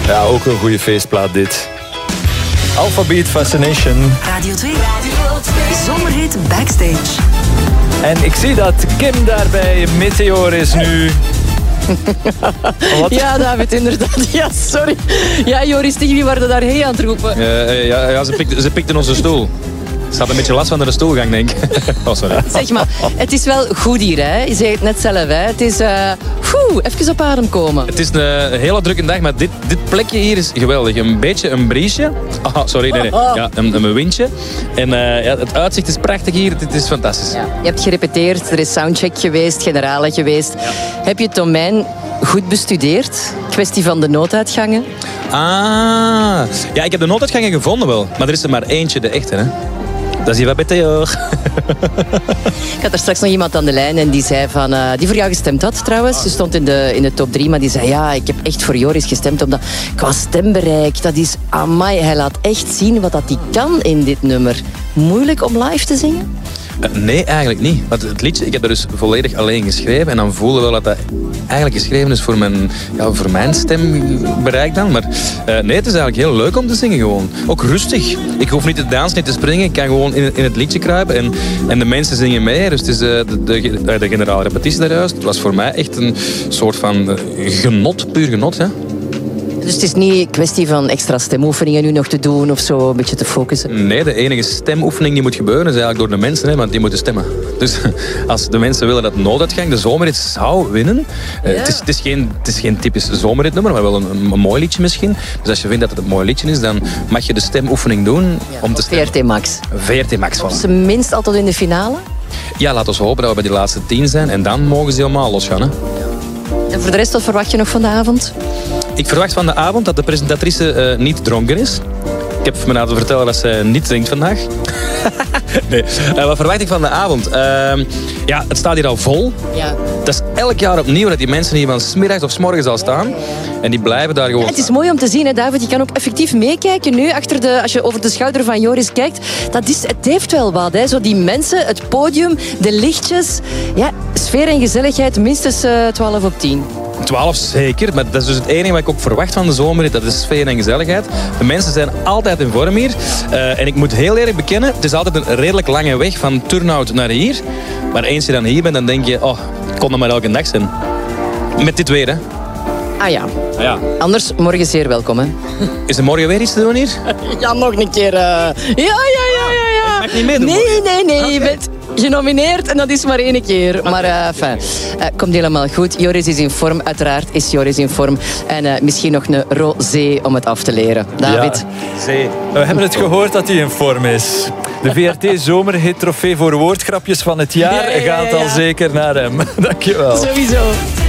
Ja, ook een goede feestplaat dit. Alphabeat Fascination. Radio 2. Zomerhit Backstage. En ik zie dat Kim daarbij Meteor is nu. Wat? Ja, David, inderdaad. Ja, sorry. Ja, Joris, tegen wie waren daar hey aan het roepen? Ja, ze pikten onze stoel. Ze had een beetje last van de stoelgang, denk ik. Oh, sorry. Zeg maar, het is wel goed hier, hè? Je zei het net zelf, hè? Het is, even op adem komen. Het is een hele drukke dag, maar dit plekje hier is geweldig. Een beetje een briesje. Oh, sorry, nee. Ja, een windje. En ja, het uitzicht is prachtig hier. Het is fantastisch. Ja. Je hebt gerepeteerd, er is soundcheck geweest, generale geweest. Ja. Heb je het domein goed bestudeerd? Kwestie van de nooduitgangen? Ah, ja, ik heb de nooduitgangen gevonden wel. Maar er is er maar eentje, de echte, hè. Dat is hier wat beter, hoor. Ik had er straks nog iemand aan de lijn en die zei van... die voor jou gestemd had, trouwens. Ze stond in de top 3, maar die zei... Ja, ik heb echt voor Joris gestemd, omdat qua stembereik... Dat is, amai, hij laat echt zien wat dat hij kan in dit nummer. Moeilijk om live te zingen? Nee, eigenlijk niet. Want het liedje, ik heb dat dus volledig alleen geschreven. En dan voelde wel dat dat eigenlijk geschreven is voor mijn stembereik dan. Maar nee, het is eigenlijk heel leuk om te zingen gewoon. Ook rustig. Ik hoef niet te dansen, niet te springen. Ik kan gewoon in het liedje kruipen. En de mensen zingen mee. Dus het is de generale repetitie daarjuist. Het was voor mij echt een soort van genot, puur genot. Hè? Dus het is niet een kwestie van extra stemoefeningen nu nog te doen of zo, een beetje te focussen? Nee, de enige stemoefening die moet gebeuren is eigenlijk door de mensen, hè, want die moeten stemmen. Dus als de mensen willen dat nooduitgang de zomerhit zou winnen... Ja. Het is geen typisch zomerhitnummer, maar wel een mooi liedje misschien. Dus als je vindt dat het een mooi liedje is, dan mag je de stemoefening doen om te stemmen. VRT Max. VRT Max, voilà. Op zijn minst altijd in de finale? Ja, laten we hopen dat we bij die laatste 10 zijn en dan mogen ze helemaal losgaan. Hè. En voor de rest, wat verwacht je nog van de avond? Ik verwacht van de avond dat de presentatrice niet dronken is. Ik heb me laten vertellen dat ze niet drinkt vandaag. Nee. Wat verwacht ik van de avond? Ja, het staat hier al vol. Ja. Dat is elk jaar opnieuw dat die mensen hier van 's middags of 's morgens al staan. En die blijven daar gewoon. Ja, het is mooi om te zien, hè, David. Je kan ook effectief meekijken nu. Als je over de schouder van Joris kijkt. Het heeft wel wat. Hè. Zo die mensen, het podium, de lichtjes. Ja, sfeer en gezelligheid minstens 12 op 10. 12 zeker, maar dat is dus het enige wat ik ook verwacht van de zomer. Dat is sfeer en gezelligheid. De mensen zijn altijd in vorm hier. En ik moet heel eerlijk bekennen, het is altijd een redelijk lange weg van Turnhout naar hier. Maar eens je dan hier bent, dan denk je, oh, ik kon er maar elke dag zijn. Met dit weer, hè. Ah ja. Anders morgen zeer welkom, hè. Is er morgen weer iets te doen hier? Ja, nog een keer. Ja. Ik mag niet meedoen. Nee. Okay. Je bent genomineerd en dat is maar 1 keer. Okay. Maar komt helemaal goed. Joris is in vorm, uiteraard is Joris in vorm. En misschien nog een rosé om het af te leren. David? Ja, zee. We hebben het gehoord dat hij in vorm is. De VRT Zomerhit Trofee voor woordgrapjes van het jaar gaat al zeker naar hem. Dankjewel. Sowieso.